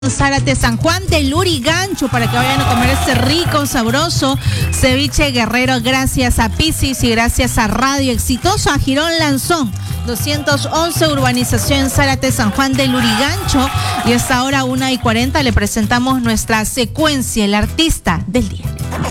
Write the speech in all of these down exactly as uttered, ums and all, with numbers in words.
Zárate, San Juan del Lurigancho, para que vayan a comer este rico, sabroso ceviche guerrero, gracias a Piscis y gracias a Radio Exitoso, a Girón Lanzón, doscientos once, urbanización Zárate, San Juan del Lurigancho. Y hasta ahora, una y cuarenta, le presentamos nuestra secuencia, el artista del día.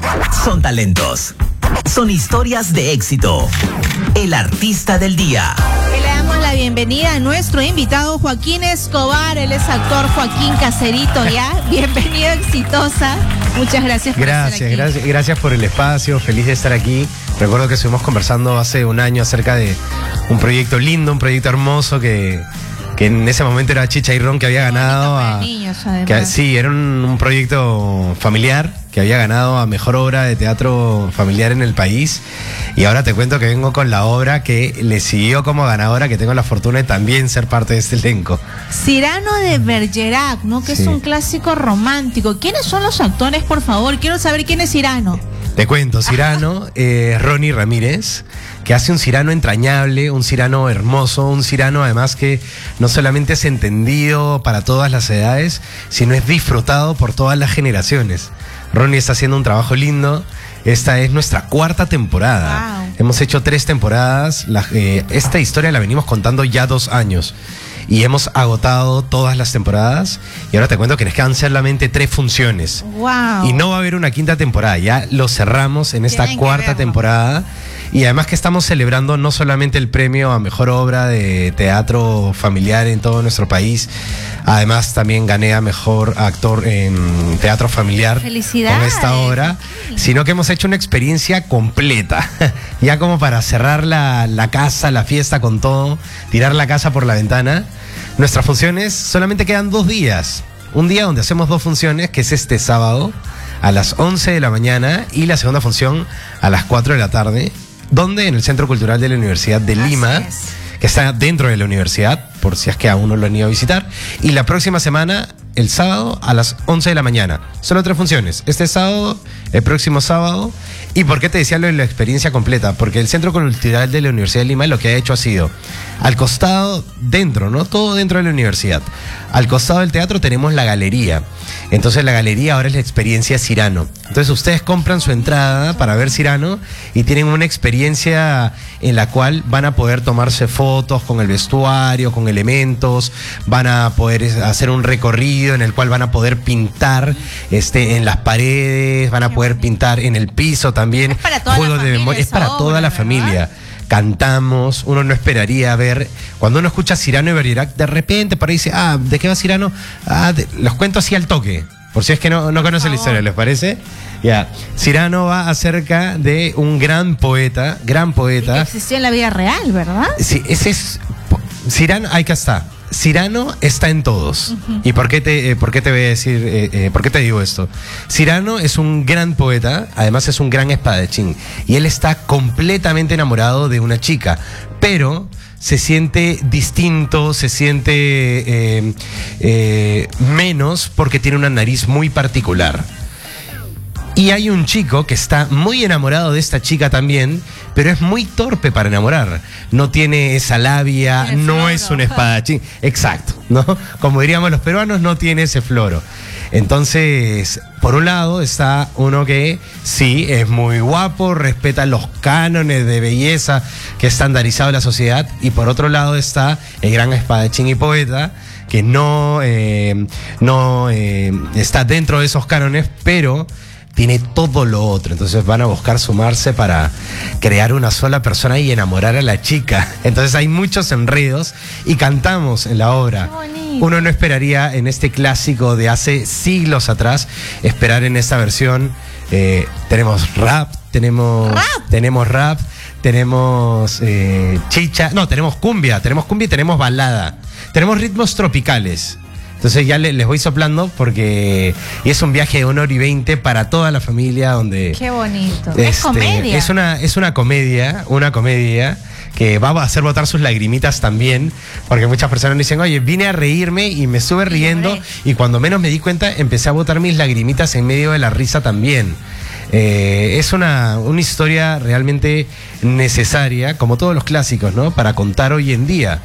Son talentos, son historias de éxito. El artista del día. Y le damos la bienvenida a nuestro invitado Joaquín Escobar. Él es actor Joaquín Caserito, ¿ya? Bienvenido, Exitosa. Muchas gracias por gracias, estar aquí. Gracias, gracias por el espacio, feliz de estar aquí. Recuerdo que estuvimos conversando hace un año acerca de un proyecto lindo, un proyecto hermoso que, que en ese momento era Chicha y Ron, que había ganado a, niños, además. que, sí, era un, un proyecto familiar que había ganado a mejor obra de teatro familiar en el país. Y ahora te cuento que vengo con la obra que le siguió como ganadora, que tengo la fortuna de también ser parte de este elenco. Cyrano de Bergerac, ¿no? Que Sí. es un clásico romántico. ¿Quiénes son los actores, por favor? Quiero saber quién es Cyrano. Te cuento, Cyrano, eh, Ronnie Ramírez, que hace un Cyrano entrañable, un Cyrano hermoso, un Cyrano además que no solamente es entendido para todas las edades, sino es disfrutado por todas las generaciones. Ronnie está haciendo un trabajo lindo. Esta es nuestra cuarta temporada. Wow. Hemos hecho tres temporadas. La, eh, esta historia la venimos contando ya dos años. Y hemos agotado todas las temporadas. Y ahora te cuento que nos quedan solamente tres funciones. Wow. Y no va a haber una quinta temporada. Ya lo cerramos en esta Tienen que cuarta verlo. temporada. Y además que estamos celebrando no solamente el premio a mejor obra de teatro familiar en todo nuestro país. Además también gané a mejor actor en teatro familiar. Felicidades. Con esta obra. Sino que hemos hecho una experiencia completa. Ya como para cerrar la, la casa, la fiesta con todo. Tirar la casa por la ventana. Nuestras funciones solamente quedan dos días. Un día donde hacemos dos funciones, que es este sábado a las once de la mañana, y la segunda función a las cuatro de la tarde, donde en el Centro Cultural de la Universidad de Así Lima, es. que está dentro de la universidad, por si es que aún no lo han ido a visitar. Y la próxima semana, el sábado a las once de la mañana. Solo tres funciones. Este sábado, el próximo sábado. ¿Y por qué te decía lo de la experiencia completa? Porque el Centro Cultural de la Universidad de Lima lo que ha hecho ha sido, al costado, dentro, ¿no? Todo dentro de la universidad. Al costado del teatro tenemos la galería. Entonces la galería ahora es la experiencia Cyrano. Entonces ustedes compran su entrada para ver Cyrano y tienen una experiencia en la cual van a poder tomarse fotos con el vestuario, con elementos, van a poder hacer un recorrido en el cual van a poder pintar este, en las paredes, van a poder pintar en el piso también. Es para toda la Juegos de familia memoria, es esa para obra, toda la ¿verdad? familia. Cantamos, uno no esperaría ver, cuando uno escucha Cyrano y Bergerac, de repente por ahí dice, ah, ¿de qué va Cyrano? Ah, de- los cuento así al toque, por si es que no, no conocen la historia, ¿les parece? Ya, Cyrano va acerca de un gran poeta, gran Que poeta. existió en la vida real, ¿verdad? Sí, ese es, Cyrano, ahí que está. Cyrano está en todos. Uh-huh. ¿Y por qué te, eh, por qué te voy a decir, eh, eh, por qué te digo esto? Cyrano es un gran poeta, además es un gran espadachín. Y él está completamente enamorado de una chica, pero se siente distinto, se siente eh, eh, menos porque tiene una nariz muy particular. Y hay un chico que está muy enamorado de esta chica también, pero es muy torpe para enamorar. No tiene esa labia, Tiene no floro. es un espadachín. Exacto, ¿no? Como diríamos los peruanos, no tiene ese floro. Entonces, por un lado está uno que sí, es muy guapo, respeta los cánones de belleza que ha estandarizado la sociedad. Y por otro lado está el gran espadachín y poeta, que no, eh, no eh, está dentro de esos cánones, pero tiene todo lo otro. Entonces van a buscar sumarse para crear una sola persona y enamorar a la chica. Entonces hay muchos enredos y cantamos en la obra. Qué bonito. Uno no esperaría en este clásico de hace siglos atrás, esperar en esta versión. Eh, tenemos rap, tenemos ¿Rap? tenemos rap, tenemos eh, chicha, no, tenemos cumbia, tenemos cumbia y tenemos balada. Tenemos ritmos tropicales. Entonces ya le- les voy soplando porque y es un viaje de una hora y veinte para toda la familia donde... Qué bonito. Es este, comedia. Es una, es una comedia, una comedia que va a hacer botar sus lagrimitas también, porque muchas personas me dicen, oye, vine a reírme y me estuve riendo lloré. y cuando menos me di cuenta empecé a botar mis lagrimitas en medio de la risa también. Eh, es una, una historia realmente necesaria, como todos los clásicos, ¿no? Para contar hoy en día.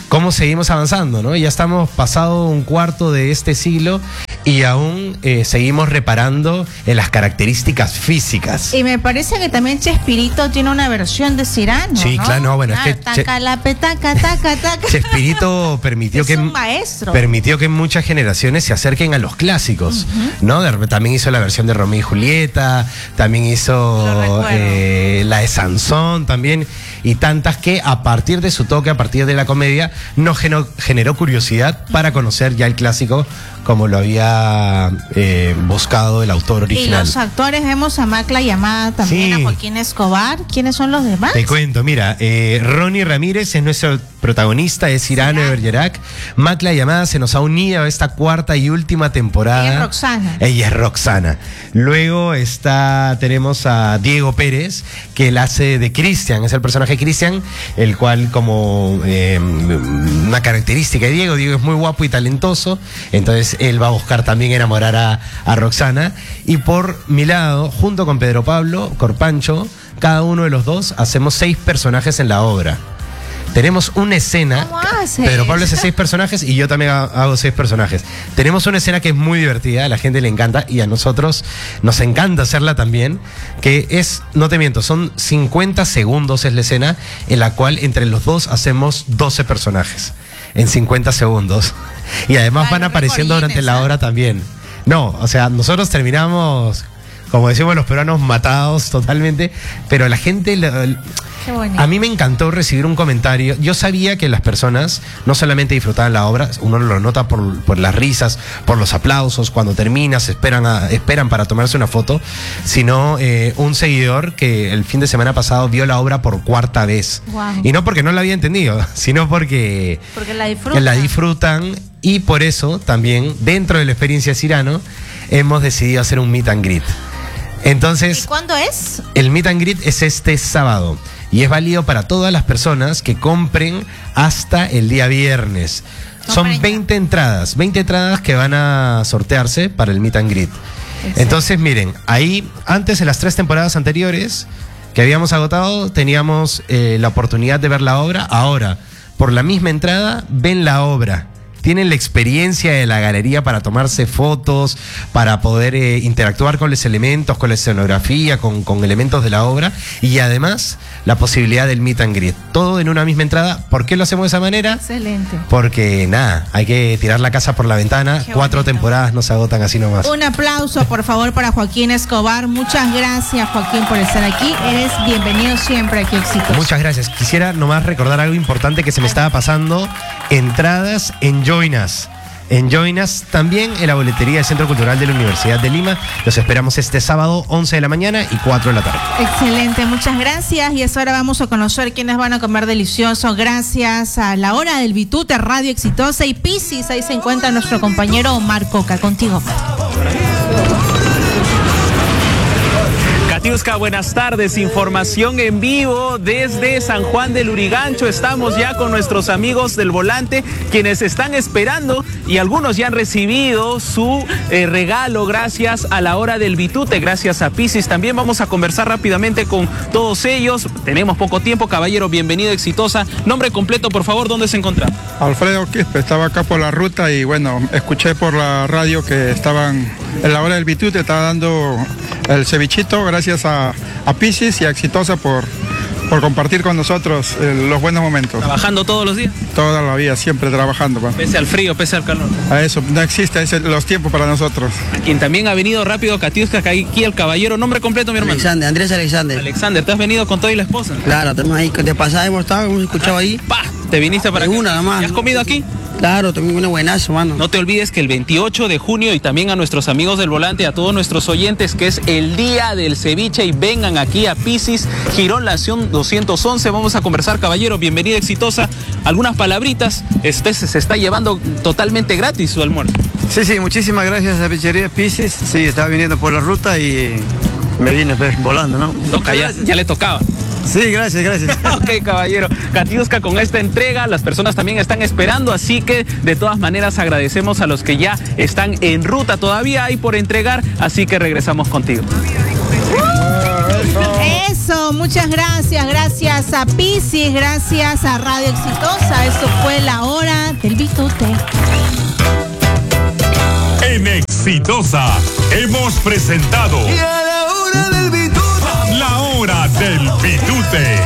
cómo seguimos avanzando, ¿no? Ya estamos pasado un cuarto de este siglo y aún eh, seguimos reparando en las características físicas. Y me parece que también Chespirito tiene una versión de Cyrano, Sí, ¿no? claro, no, bueno, Claro, es que taca, la petaca, taca, taca. Chespirito permitió Es que un maestro. permitió que muchas generaciones se acerquen a los clásicos, uh-huh. ¿no? De, también hizo la versión de Romeo y Julieta, también hizo eh, la de Sansón también, y tantas que a partir de su toque, a partir de la comedia, nos generó, generó curiosidad para conocer ya el clásico como lo había eh, buscado el autor original. Y los actores vemos a Macla Llamada, también sí. a Joaquín Escobar. ¿Quiénes son los demás? Te cuento, mira, eh, Ronnie Ramírez es nuestro protagonista, es Cyrano de Bergerac. Macla Llamada se nos ha unido a esta cuarta y última temporada. Ella es Roxana. Ella es Roxana. Luego está, tenemos a Diego Pérez, que él hace de Cristian, es el personaje Cristian, el cual como eh, una característica de Diego, Diego es muy guapo y talentoso, entonces él va a buscar también enamorar a, a Roxana. Y por mi lado, junto con Pedro Pablo Corpancho, cada uno de los dos hacemos seis personajes en la obra. Tenemos una escena. ¿Cómo haces? Pedro Pablo hace seis personajes y yo también hago seis personajes. Tenemos una escena que es muy divertida, a la gente le encanta y a nosotros nos encanta hacerla también, que es, no te miento, son cincuenta segundos es la escena en la cual entre los dos hacemos doce personajes en cincuenta segundos. Y además van apareciendo durante la hora también. No, o sea, nosotros terminamos, como decimos los peruanos, matados totalmente, pero la gente... Qué bonito. A mí me encantó recibir un comentario. Yo sabía que las personas no solamente disfrutaban la obra, uno lo nota por, por las risas, por los aplausos, cuando terminas esperan, a, esperan para tomarse una foto, sino eh, un seguidor que el fin de semana pasado vio la obra por cuarta vez. Wow. Y no porque no la había entendido, sino porque, porque la disfrutan. la disfrutan y por eso también, dentro de la experiencia de Cyrano, hemos decidido hacer un meet and greet. Entonces, ¿y cuándo es? El meet and greet es este sábado y es válido para todas las personas que compren hasta el día viernes. Son veinte entradas, veinte entradas que van a sortearse para el meet and greet. Exacto. Entonces, miren, ahí antes en las tres temporadas anteriores que habíamos agotado, teníamos eh, la oportunidad de ver la obra. Ahora, por la misma entrada, ven la obra. Tienen la experiencia de la galería para tomarse fotos, para poder eh, interactuar con los elementos, con la escenografía, con, con elementos de la obra y además la posibilidad del meet and greet. Todo en una misma entrada. ¿Por qué lo hacemos de esa manera? Excelente. Porque nada, hay que tirar la casa por la ventana. Qué Cuatro bonito. temporadas no se agotan así nomás. Un aplauso, por favor, para Joaquín Escobar. Muchas gracias, Joaquín, por estar aquí. Eres bienvenido siempre aquí, Éxitos. Muchas gracias. Quisiera nomás recordar algo importante que se me estaba pasando. Entradas en Joinas. En Joinas, también en la boletería del Centro Cultural de la Universidad de Lima. Los esperamos este sábado, once de la mañana y cuatro de la tarde. Excelente, muchas gracias. Y es ahora vamos a conocer quiénes van a comer delicioso. Gracias a la hora del Bitute, Radio Exitosa y Piscis. Ahí se encuentra nuestro compañero Omar Coca. Contigo, Omar. Katiuska, buenas tardes. Información en vivo desde San Juan del Lurigancho. Estamos ya con nuestros amigos del volante, quienes están esperando y algunos ya han recibido su eh, regalo gracias a la hora del Bitute, gracias a Piscis. También vamos a conversar rápidamente con todos ellos. Tenemos poco tiempo. Caballero, bienvenido, Exitosa. Nombre completo, por favor, ¿dónde se encuentra? Alfredo Quispe, estaba acá por la ruta y bueno, escuché por la radio que estaban en la hora del Bitute, estaba dando el cevichito, gracias a, a Piscis y a Exitosa por, por compartir con nosotros eh, los buenos momentos. ¿Trabajando todos los días? Toda la vida, siempre trabajando. Pa. Pese al frío, pese al calor. A eso, no existe ese, los tiempos para nosotros. A quien también ha venido rápido, Katiuska, aquí el caballero. Nombre completo, mi hermano. Alexander, Andrés Alexander. Alexander, ¿te has venido con todo y la esposa? Claro, estamos ahí, de pasada hemos estado, hemos escuchado ahí. ¡Pah! ¿Te viniste para De acá? una, nada más. ¿Y has comido aquí? Claro, también una buenazo, mano. No te olvides que el veintiocho de junio y también a nuestros amigos del volante, a todos nuestros oyentes, que es el día del ceviche y vengan aquí a Piscis, Girón Lación doscientos once. Vamos a conversar, caballero. Bienvenida, Exitosa. Algunas palabritas. Este se, se está llevando totalmente gratis su almuerzo. Sí, sí, muchísimas gracias a Pizzería Piscis. Sí, estaba viniendo por la ruta y me vine pues, volando, ¿no? Toca, ya, ya le tocaba. Sí, gracias, gracias. Ok, caballero. Katiuska, con esta entrega, las personas también están esperando, así que de todas maneras agradecemos a los que ya están en ruta. Todavía hay por entregar, así que regresamos contigo. Eso, muchas gracias. Gracias a Piscis, gracias a Radio Exitosa. Esto fue la hora del Bitute. En Exitosa hemos presentado Y a la hora del Bitute. La Hora del Bitute.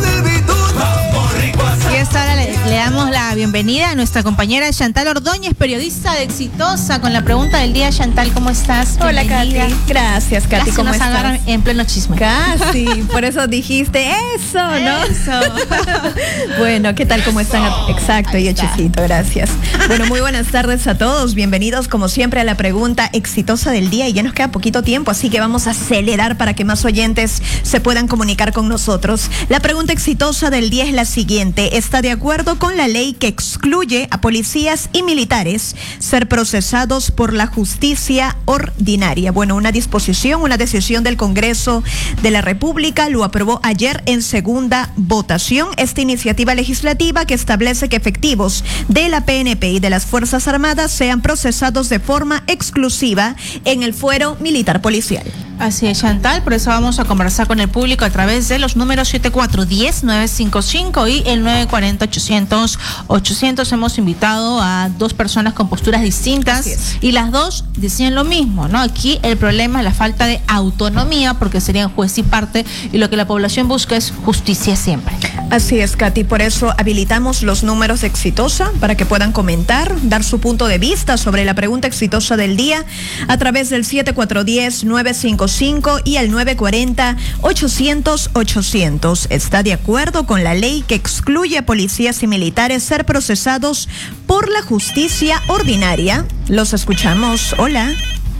Y esta hora le, le damos la bienvenida a nuestra compañera Chantal Ordóñez, periodista de Exitosa, con la pregunta del día. Chantal, ¿cómo estás? Hola, Bienvenida. Katy. Gracias, Katy. Casi ¿Cómo nos estás? agarran en pleno chisme. Casi, por eso dijiste eso, ¿no? Eso. Bueno, ¿qué tal? ¿Cómo están? Exacto, y hechicito, gracias. Bueno, muy buenas tardes a todos. Bienvenidos, como siempre, a la pregunta exitosa del día. Y ya nos queda poquito tiempo, así que vamos a acelerar para que más oyentes se puedan comunicar con nosotros. La pregunta exitosa del día es la siguiente. ¿Está de acuerdo con la ley que excluye a policías y militares ser procesados por la justicia ordinaria? Bueno, una disposición, una decisión del Congreso de la República lo aprobó ayer en segunda votación. Esta iniciativa legislativa que establece que efectivos de la P N P y de las Fuerzas Armadas sean procesados de forma exclusiva en el fuero militar policial. Así es, Chantal, por eso vamos a conversar con el público a través de los números siete cuatro uno cero nueve cinco cinco y el nueve cuatro cero ochocientos ochocientos. Hemos invitado a dos personas con posturas distintas y las dos decían lo mismo, ¿no? Aquí el problema es la falta de autonomía, porque serían juez y parte, y lo que la población busca es justicia siempre. Así es, Katy, por eso habilitamos los números de Exitosa para que puedan comentar, dar su punto de vista sobre la pregunta exitosa del día a través del siete cuatro uno cero nueve cinco cinco y el nueve cuatro cero ochocientos ochocientos. ¿Está de acuerdo con la ley que excluye a policías y militares ser procesados por la justicia ordinaria? Los escuchamos. Hola.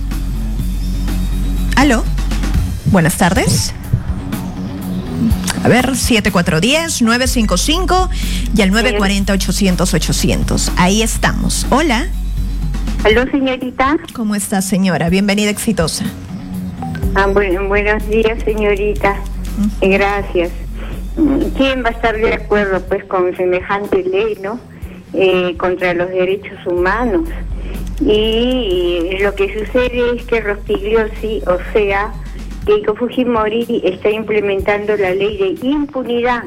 ¿Aló? Buenas tardes. A ver, siete cuatro uno cero nueve cinco cinco y el nueve cuatro cero ochocientos ochocientos. Ahí estamos. Hola. ¿Aló, señorita? ¿Cómo está, señora? Bienvenida, Exitosa. Ah, bueno, buenos días, señorita. Uh-huh. Gracias. ¿Quién va a estar de acuerdo, pues, con semejante ley, no? Eh, contra los derechos humanos. Y lo que sucede es que Rospigliosi, o sea, Keiko Fujimori, está implementando la ley de impunidad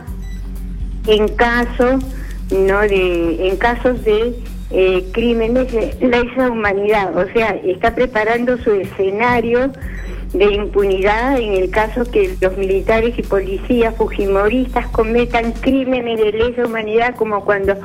en caso, no de, en casos de eh, crímenes de lesa humanidad. O sea, está preparando su escenario de impunidad en el caso que los militares y policías fujimoristas cometan crímenes de lesa humanidad, como cuando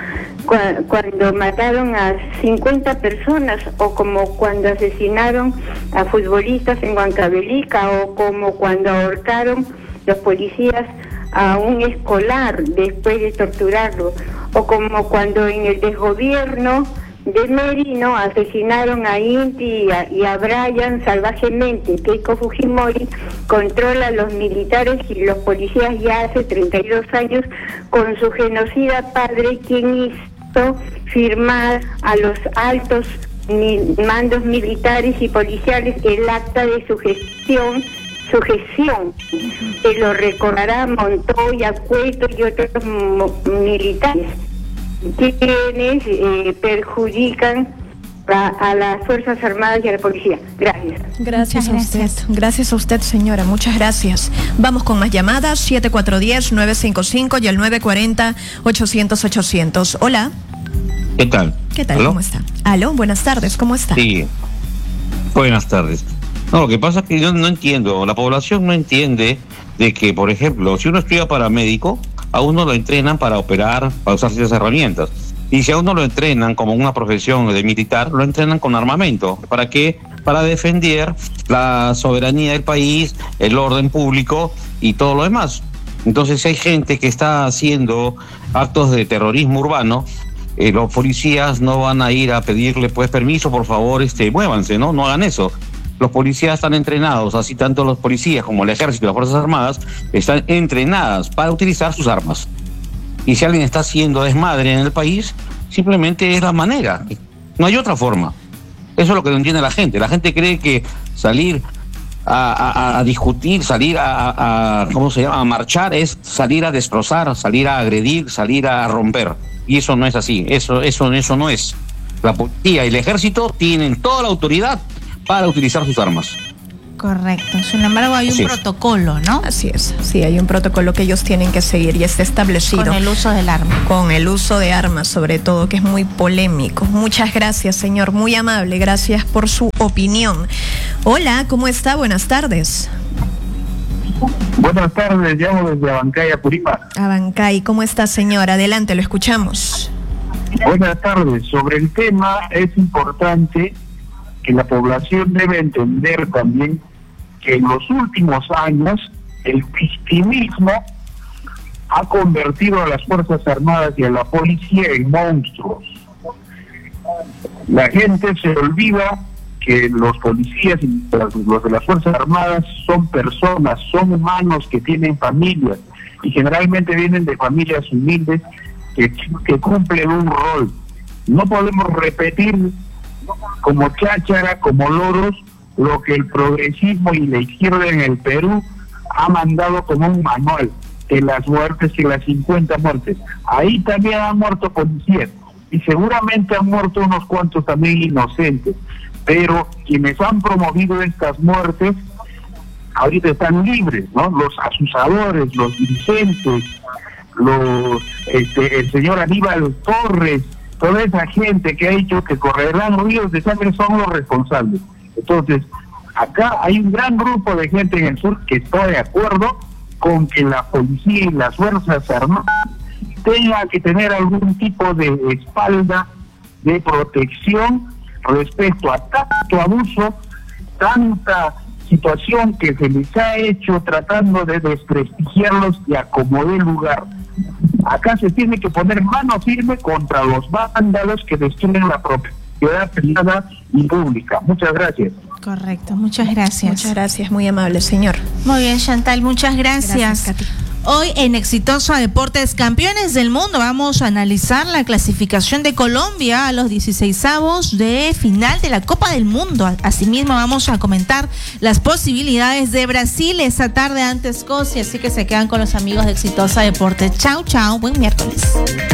cu- cuando mataron a cincuenta personas, o como cuando asesinaron a futbolistas en Huancavelica, o como cuando ahorcaron los policías a un escolar después de torturarlo, o como cuando en el desgobierno de Merino asesinaron a Inti y a, y a Brian salvajemente. Keiko Fujimori controla a los militares y los policías ya hace treinta y dos años con su genocida padre, quien hizo firmar a los altos mi, mandos militares y policiales el acta de sugestión sujeción, que lo recordará Montoya, Cueto y otros mo- militares, quienes eh, perjudican a, a las Fuerzas Armadas y a la policía. Gracias. Gracias a Muchas usted. gracias. Gracias a usted, señora. Muchas gracias. Vamos con más llamadas. siete cuatro uno cero nueve cinco cinco y el nueve cuatro cero ochocientos ochocientos. Hola. ¿Qué tal? ¿Qué tal? ¿Aló? ¿Cómo está? Aló, buenas tardes. ¿Cómo está? Sí. Buenas tardes. No, lo que pasa es que yo no entiendo, la población no entiende de que, por ejemplo, si uno estudia paramédico, a uno lo entrenan para operar, para usar ciertas herramientas. Y si a uno lo entrenan como una profesión de militar, lo entrenan con armamento. ¿Para qué? Para defender la soberanía del país, el orden público y todo lo demás. Entonces, si hay gente que está haciendo actos de terrorismo urbano, eh, los policías no van a ir a pedirle pues permiso, por favor, este, muévanse, ¿no? No hagan eso. Los policías están entrenados, así tanto los policías como el ejército y las Fuerzas Armadas están entrenadas para utilizar sus armas. Y si alguien está haciendo desmadre en el país, simplemente es la manera. No hay otra forma. Eso es lo que no entiende la gente. La gente cree que salir a, a, a discutir, salir a, a, ¿cómo se llama?, a marchar es salir a destrozar, salir a agredir, salir a romper. Y eso no es así. Eso, eso, eso no es. La policía y el ejército tienen toda la autoridad para utilizar sus armas. Correcto. Sin embargo, hay un Así es. protocolo, ¿no? Así es, sí, hay un protocolo que ellos tienen que seguir y está establecido. Con el uso del arma. Con el uso de armas, sobre todo, que es muy polémico. Muchas gracias, señor, muy amable, gracias por su opinión. Hola, ¿cómo está? Buenas tardes. Buenas tardes, llamo desde Abancay, Apurímac. Abancay, ¿cómo está, señor? Adelante, lo escuchamos. Buenas tardes. Sobre el tema, es importante que la población debe entender también que en los últimos años el victimismo ha convertido a las Fuerzas Armadas y a la policía en monstruos. La gente se olvida que los policías y los de las Fuerzas Armadas son personas, son humanos que tienen familias y generalmente vienen de familias humildes que, que cumplen un rol. No podemos repetir como cháchara, como loros, lo que el progresismo y la izquierda en el Perú ha mandado como un manual de las muertes y las cincuenta muertes. Ahí también han muerto policías y seguramente han muerto unos cuantos también inocentes, pero quienes han promovido estas muertes ahorita están libres, ¿no? Los asusadores, los dirigentes, los este, el señor Aníbal Torres, toda esa gente que ha hecho que correrán ríos de sangre son los responsables. Entonces, acá hay un gran grupo de gente en el sur que está de acuerdo con que la policía y las Fuerzas Armadas tengan que tener algún tipo de espalda de protección respecto a tanto abuso, tanta situación que se les ha hecho tratando de desprestigiarlos y acomodar lugar. Acá se tiene que poner mano firme contra los vándalos que destruyen la propiedad privada y pública. Muchas gracias. Correcto, muchas gracias. Muchas gracias, muy amable, señor. Muy bien, Chantal, muchas gracias. Gracias, Katy. Hoy en Exitosa Deportes Campeones del Mundo vamos a analizar la clasificación de Colombia a los dieciseisavos de final de la Copa del Mundo. Asimismo vamos a comentar las posibilidades de Brasil esa tarde ante Escocia, así que se quedan con los amigos de Exitosa Deportes. Chau, chau, buen miércoles.